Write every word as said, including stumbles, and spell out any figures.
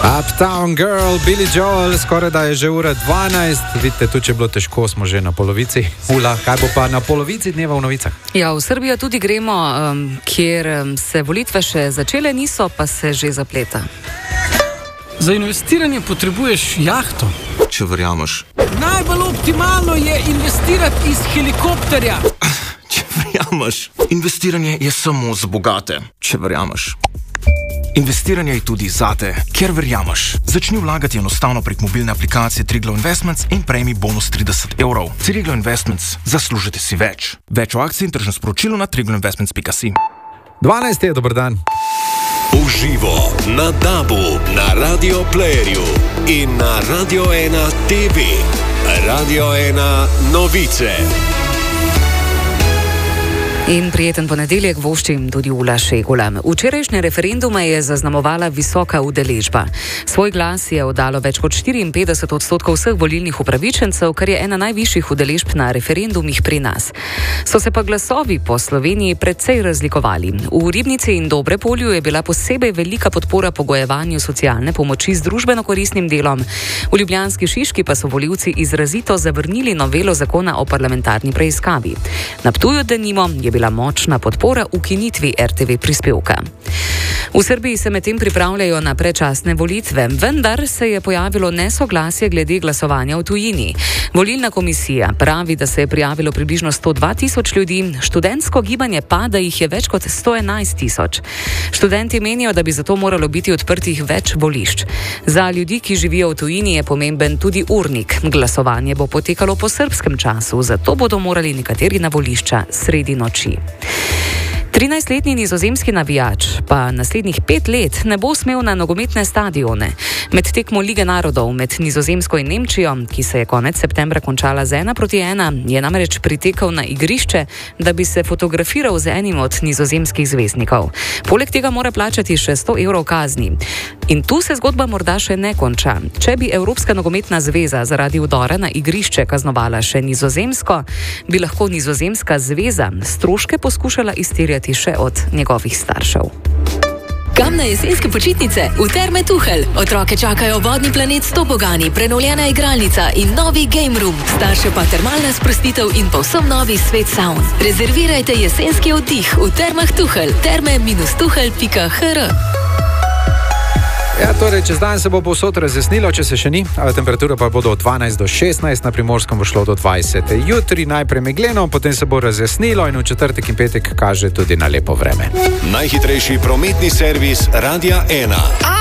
Uptown Girl, Billy Joel, skoraj da je že ura dvanajst. Vidite, tu če je bilo težko, smo že na polovici. Ula, kaj bo pa na polovici dneva v novicah? Ja, v Srbijo tudi gremo, um, kjer um, se volitve še začele niso, pa se že zapleta. Za investiranje potrebuješ jahto. Če verjameš. Najbolj optimalno je investirati iz helikopterja. Če verjameš. Investiranje je samo za bogate. Če verjameš. Investiranje je tudi zate, ker verjameš. Začni vlagati enostavno prek mobilne aplikacije Triglav Investments in prejmi bonus trideset evrov. Triglav Investments, zaslužite si več. Več o akciji in tržnem sporočilu na triglav investments pika si. dvanajst je, dober dan. Uživo na Dabu, na Radio Playerju in na Radio ena T V. Radio ena novice. In prijeten ponedeljek voščim tudi Ula Šegula. Včerajšnje referendume je zaznamovala visoka udeležba. Svoj glas je oddalo več kot štiriinpetdeset odstotkov vseh volilnih upravičencev, kar je ena najvišjih udeležb na referendumih pri nas. So se pa glasovi po Sloveniji precej razlikovali. V Ribnici in Dobrepolju je bila posebej velika podpora pogojevanju socialne pomoči z družbeno koristnim delom. V ljubljanski Šiški pa so volivci izrazito zavrnili novelo zakona o parlamentarni preiskavi. Na Ptuju denimo je bila močna podpora ukinitvi R T V prispevka. V Srbiji se medtem pripravljajo na predčasne volitve, vendar se je pojavilo nesoglasje glede glasovanja v tujini. Volilna komisija pravi, da se je prijavilo približno sto dva tisoč ljudi, študentsko gibanje pa, da jih je več kot sto enajst tisoč. Študenti menijo, da bi zato moralo biti odprtih več volišč. Za ljudi, ki živijo v tujini, je pomemben tudi urnik. Glasovanje bo potekalo po srbskem času, zato bodo morali nekateri na volišča sredi noči. trinajstletni nizozemski navijač pa naslednjih pet let ne bo smel na nogometne stadione. Med tekmo Lige narodov med Nizozemsko in Nemčijo, ki se je konec septembra končala z ena proti ena, je namreč pritekal na igrišče, da bi se fotografiral z enim od nizozemskih zvezdnikov. Poleg tega mora plačati še sto evrov kazni. In tu se zgodba morda še ne konča. Če bi Evropska nogometna zveza zaradi vdora na igrišče kaznovala še Nizozemsko, bi lahko Nizozemska zveza stroške poskušala izterjati še od njegovih staršev. Kam na jesenske počitnice? V Terme Tuhelj. Otroke čakajo vodni planet s tobogani, prenovljena igralnica in novi game room. Starše pa termalna sprostitev in povsem novi svet saun. Rezervirajte jesenski oddih v Termah Tuhelj. terme tuhelj pika h r. Ja, torej, čez dan se bo povsod razjasnilo, če se še ni, ale temperatura pa bodo od dvanajst do šestnajst, na Primorskem bo šlo do dvajset. Jutri najprej megleno, potem se bo razjasnilo in v četrtek in petek kaže tudi na lepo vreme. Najhitrejši prometni servis Radia ena.